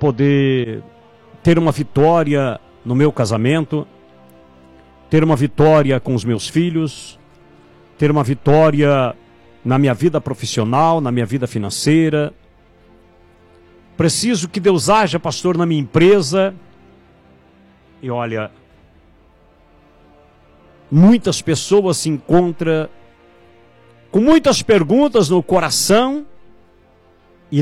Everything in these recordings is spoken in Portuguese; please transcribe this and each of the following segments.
poder ter uma vitória no meu casamento, ter uma vitória com os meus filhos, ter uma vitória na minha vida profissional, na minha vida financeira. Preciso que Deus haja, pastor, na minha empresa. E olha, muitas pessoas se encontram com muitas perguntas no coração e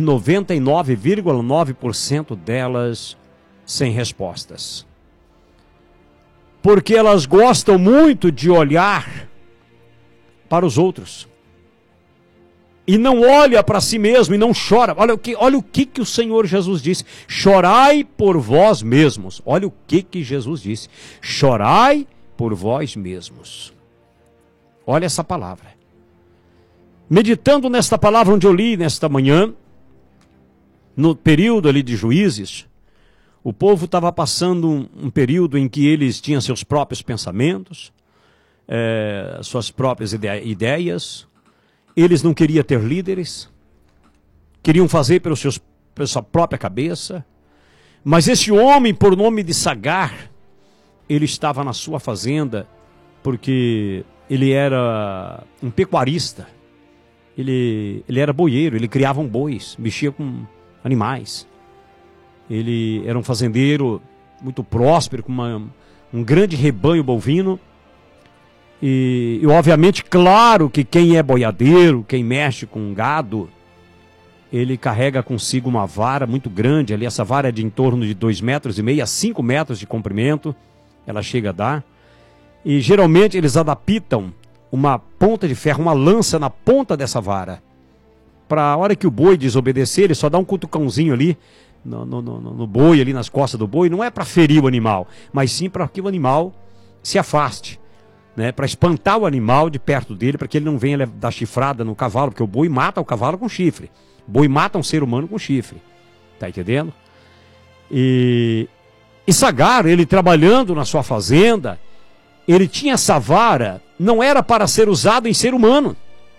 99,9% delas sem respostas. Porque elas gostam muito de olhar para os outros e não olha para si mesmo e não chora. Olha o que o Senhor Jesus disse: chorai por vós mesmos. Olha o que Jesus disse: chorai por vós mesmos. Olha essa palavra. Meditando nesta palavra onde eu li nesta manhã, no período ali de Juízes, o povo estava passando um período em que eles tinham seus próprios pensamentos, suas próprias ideias. Eles não queriam ter líderes, queriam fazer pela sua própria cabeça. Mas esse homem, por nome de Sagar, ele estava na sua fazenda porque ele era um pecuarista. Ele era boieiro, ele criava bois, mexia com animais. Ele era um fazendeiro muito próspero, com um grande rebanho bovino. E obviamente, claro que quem é boiadeiro, quem mexe com gado, ele carrega consigo uma vara muito grande. Ali, essa vara é de em torno de 2,5 metros a 5 metros de comprimento. Ela chega a dar. E geralmente eles adaptam uma ponta de ferro, uma lança na ponta dessa vara. Para a hora que o boi desobedecer, ele só dá um cutucãozinho ali no boi, ali nas costas do boi. Não é para ferir o animal, mas sim para que o animal se afaste, né? Para espantar o animal de perto dele, para que ele não venha dar chifrada no cavalo, porque o boi mata o cavalo com chifre. O boi mata um ser humano com chifre. Tá entendendo? E Sagar, ele trabalhando na sua fazenda, ele tinha essa vara, não era para ser usada em ser humano.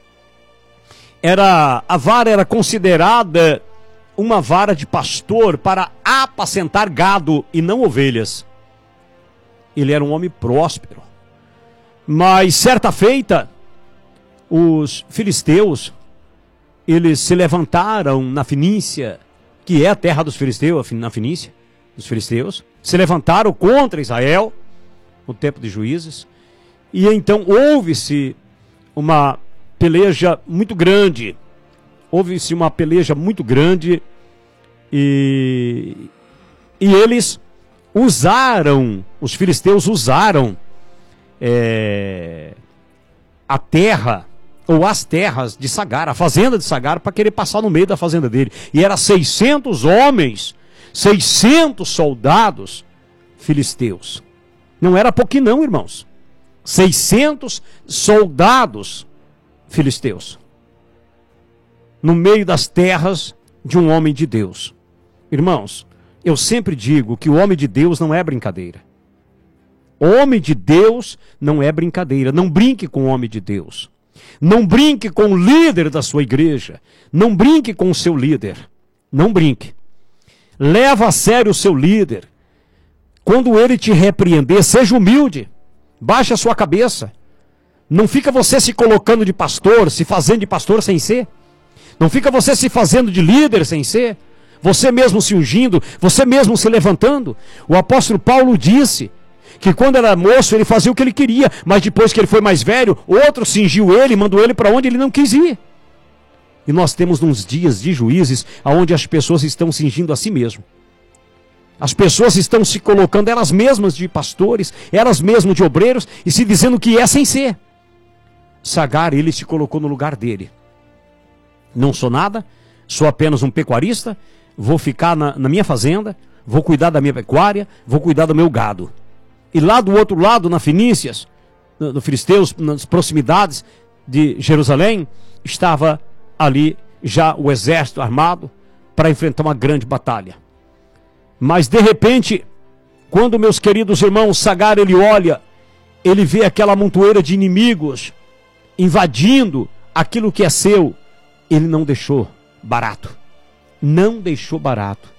A vara era considerada uma vara de pastor para apacentar gado e não ovelhas. Ele era um homem próspero. Mas certa feita, os filisteus, eles se levantaram na Fenícia, que é a terra dos filisteus, na Fenícia, dos filisteus, se levantaram contra Israel no tempo de Juízes, e então houve-se uma peleja muito grande. E eles usaram, os filisteus usaram a terra, ou as terras de Sagar, a fazenda de Sagar, para querer passar no meio da fazenda dele. E era 600 homens, 600 soldados filisteus. Não era pouquinho não, irmãos. 600 soldados filisteus no meio das terras de um homem de Deus. Irmãos, eu sempre digo que o homem de Deus não é brincadeira. O homem de Deus não é brincadeira. Não brinque com o homem de Deus. Não brinque com o líder da sua igreja. Não brinque com o seu líder. Não brinque. Leva a sério o seu líder. Quando ele te repreender, seja humilde. Baixe a sua cabeça. Não fica você se colocando de pastor, se fazendo de pastor sem ser. Não fica você se fazendo de líder sem ser. Você mesmo se ungindo, você mesmo se levantando. O apóstolo Paulo disse que quando era moço ele fazia o que ele queria, mas depois que ele foi mais velho, outro cingiu ele e mandou ele para onde ele não quis ir. E nós temos uns dias de Juízes onde as pessoas estão cingindo a si mesmo. As pessoas estão se colocando elas mesmas de pastores, elas mesmas de obreiros, e se dizendo que é sem ser. Sagar, ele se colocou no lugar dele. Não sou nada, sou apenas um pecuarista, vou ficar na minha fazenda, vou cuidar da minha pecuária, vou cuidar do meu gado. E lá do outro lado, na Fenícias, no Filisteus, nas proximidades de Jerusalém, estava ali já o exército armado para enfrentar uma grande batalha. Mas de repente, quando, meus queridos irmãos, Sagar, ele olha, ele vê aquela montoeira de inimigos invadindo aquilo que é seu. Ele não deixou barato. Não deixou barato.